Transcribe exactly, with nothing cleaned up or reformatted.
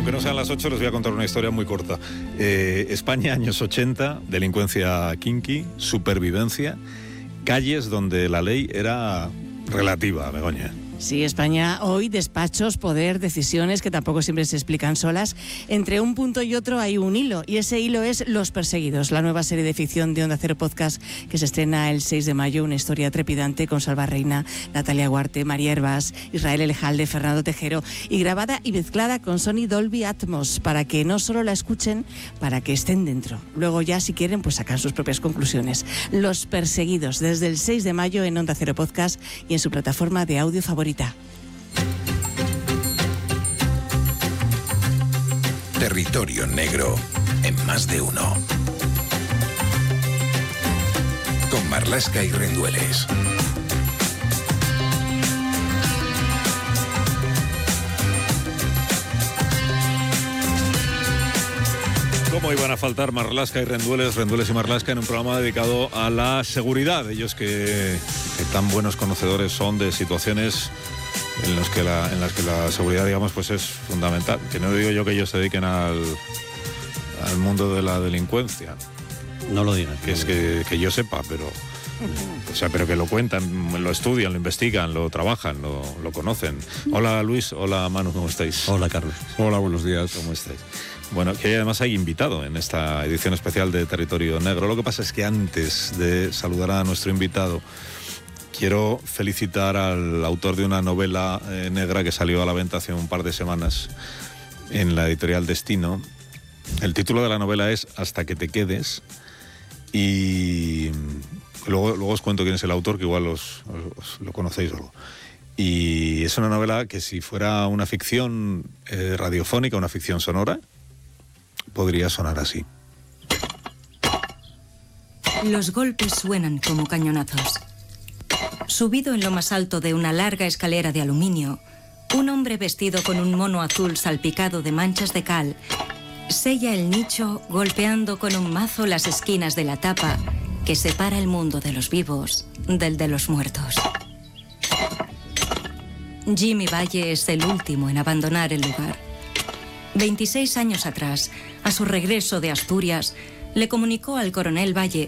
aunque no sean las ocho, les voy a contar una historia muy corta. Eh, España, años ochenta, delincuencia kinky, supervivencia, calles donde la ley era relativa, Begoña. Sí, España hoy, despachos, poder, decisiones que tampoco siempre se explican solas. Entre un punto y otro hay un hilo, y ese hilo es Los Perseguidos, la nueva serie de ficción de Onda Cero Podcast que se estrena el seis de mayo, una historia trepidante con Salva Reina, Natalia Guarte, María Hervás, Israel Elejalde, Fernando Tejero, y grabada y mezclada con Sony Dolby Atmos, para que no solo la escuchen, para que estén dentro. Luego ya, si quieren, pues sacan sus propias conclusiones. Los Perseguidos, desde el seis de mayo en Onda Cero Podcast y en su plataforma de audio favorita. Territorio Negro en Más de Uno. Con Marlaska y Rendueles. ¿Cómo iban a faltar Marlaska y Rendueles, Rendueles y Marlaska en un programa dedicado a la seguridad? Ellos que, que tan buenos conocedores son de situaciones en, los que la, en las que la seguridad, digamos, pues es fundamental. Que no digo yo que ellos se dediquen al, al mundo de la delincuencia. No lo digan. Que no es que, que yo sepa, pero... O sea, pero que lo cuentan, lo estudian, lo investigan, lo trabajan, lo, lo conocen. Hola Luis, hola Manu, ¿cómo estáis? Hola Carlos. Hola, buenos días. ¿Cómo estáis? Bueno, que además hay invitado en esta edición especial de Territorio Negro. Lo que pasa es que antes de saludar a nuestro invitado, quiero felicitar al autor de una novela eh, negra que salió a la venta hace un par de semanas en la editorial Destino. El título de la novela es Hasta que te quedes, y luego, luego os cuento quién es el autor, que igual os, os, os lo conocéis o algo. Y es una novela que, si fuera una ficción eh, radiofónica, una ficción sonora, podría sonar así. Los golpes suenan como cañonazos. Subido en lo más alto de una larga escalera de aluminio, un hombre vestido con un mono azul salpicado de manchas de cal sella el nicho golpeando con un mazo las esquinas de la tapa que separa el mundo de los vivos del de los muertos. Jimmy Valle es el último en abandonar el lugar. veintiséis años atrás, a su regreso de Asturias, le comunicó al coronel Valle